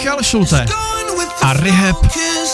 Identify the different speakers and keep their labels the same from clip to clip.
Speaker 1: Michal Schulte a Rehab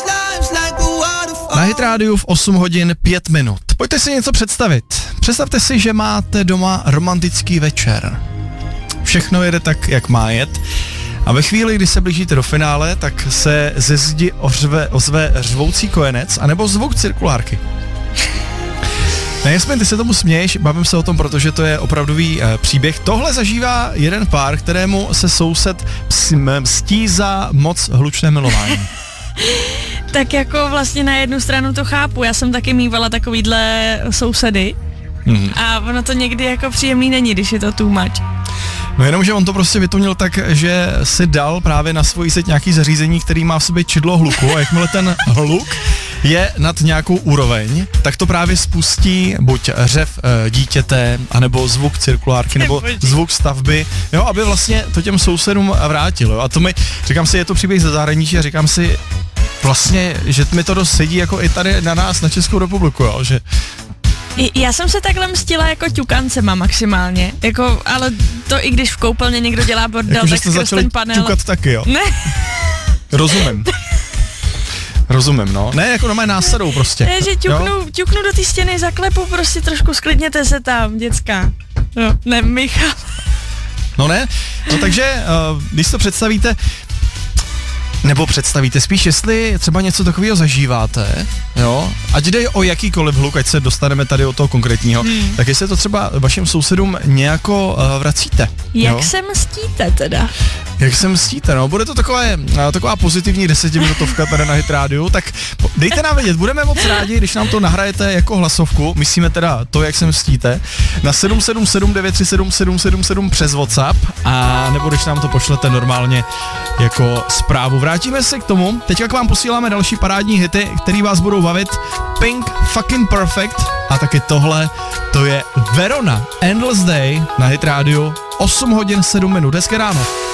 Speaker 1: na Hit Rádiu v 8 hodin 5 minut. Pojďte si něco představit. Představte si, že máte doma romantický večer. Všechno jede tak, jak má jet. A ve chvíli, kdy se blížíte do finále, tak se ze zdi ozve řvoucí kojenec anebo zvuk cirkulárky. Ne, Jasmin, ty se tomu směješ, bavím se o tom, protože to je opravdový příběh. Tohle zažívá jeden pár, kterému se soused mstí za moc hlučné milování.
Speaker 2: Tak jako vlastně na jednu stranu to chápu, já jsem taky mývala takovýhle sousedy a ono to někdy jako příjemný není, když je to too much.
Speaker 1: No jenom, že on to prostě vytunil tak, že si dal právě na svoji seď nějaký zařízení, který má v sobě čidlo hluku a jakmile ten hluk je nad nějakou úroveň, tak to právě spustí buď řev dítěte, anebo zvuk cirkulárky, nebo zvuk stavby, jo, aby vlastně to těm sousedům vrátilo. Jo. A to říkám si, je to příběh ze zahraničí a říkám si vlastně, že mi to dost sedí jako i tady na nás, na Českou republiku, jo, že...
Speaker 2: Já jsem se takhle mstila jako ťukancema maximálně, jako, ale to i když v koupelně někdo dělá bordel,
Speaker 1: jako,
Speaker 2: tak skrz ten panel.
Speaker 1: Ťukat taky, jo?
Speaker 2: Ne.
Speaker 1: Rozumím, no. Ne, jako normálně násadou prostě.
Speaker 2: Ne, že ťuknu do té stěny, zaklepu prostě trošku, sklidněte se tam, děcka. No, ne, Michal.
Speaker 1: No ne, no takže, když to představíte, nebo představíte spíš, jestli třeba něco takového zažíváte, jo, ať jde o jakýkoliv hluk, ať se dostaneme tady od toho konkrétního, tak jestli to třeba vašim sousedům nějako vracíte.
Speaker 2: Jak se mstíte teda?
Speaker 1: Jak se mstíte, no, bude to taková pozitivní 10minutovka tady na Hit Rádiu, tak dejte nám vědět, budeme moc rádi, když nám to nahrajete jako hlasovku, myslíme teda to, jak se mstíte, na 777 937 777 přes WhatsApp, a nebo když nám to pošlete normálně jako zprávu. Vrátíme se k tomu, teďka k vám posíláme další parádní hity, který vás budou bavit. Pink Fucking Perfect a taky tohle, to je Verona, Endless Day na Hit Rádiu, 8 hodin 7 minut, hezké ráno.